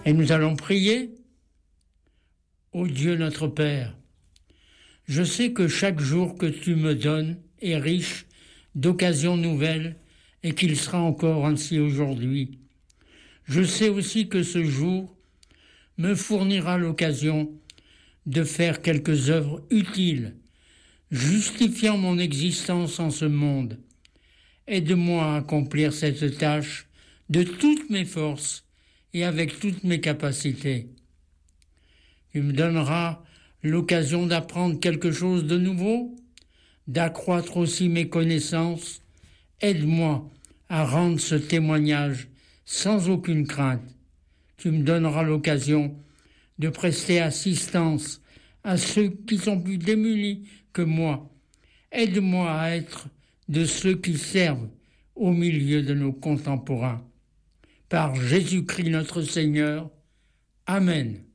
Et nous allons prier. Ô Dieu notre Père, je sais que chaque jour que tu me donnes est riche d'occasions nouvelles et qu'il sera encore ainsi aujourd'hui. Je sais aussi que ce jour me fournira l'occasion de faire quelques œuvres utiles, justifiant mon existence en ce monde. Aide-moi à accomplir cette tâche de toutes mes forces et avec toutes mes capacités. Tu me donneras l'occasion d'apprendre quelque chose de nouveau, d'accroître aussi mes connaissances. Aide-moi à rendre ce témoignage sans aucune crainte. Tu me donneras l'occasion de prester assistance à ceux qui sont plus démunis que moi. Aide-moi à être de ceux qui servent au milieu de nos contemporains. Par Jésus-Christ notre Seigneur. Amen.